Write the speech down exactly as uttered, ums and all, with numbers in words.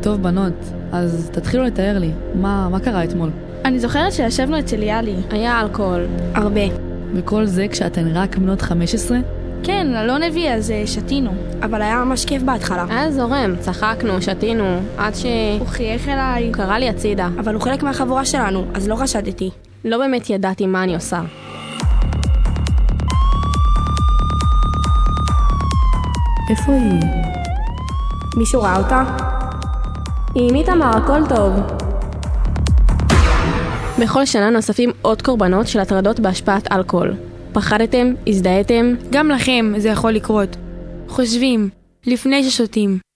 טוב בנות, אז תתחילו לתאר לי, מה, מה קרה אתמול? אני זוכרת שישבנו אצל יאלי. היה אלכוהול. הרבה. וכל זה כשאתן רק בנות חמש עשרה? כן, אלון הביא, אז שתינו. אבל היה ממש כיף בהתחלה. היה זורם, צחקנו, שתינו, עד ש... הוא חייך אליי. הוא קרא לי הצידה. אבל הוא חלק מהחבורה שלנו, אז לא חשדתי. לא באמת ידעתי מה אני עושה. איפה היא? מישהו ראה אותה? היא עם איתמר, הכל טוב. בכל שנה נוספים עוד קורבנות של הטרדות בהשפעת אלכוהול. פחדתם? הזדהיתם? גם לכם זה יכול לקרות. חושבים, לפני ששותים.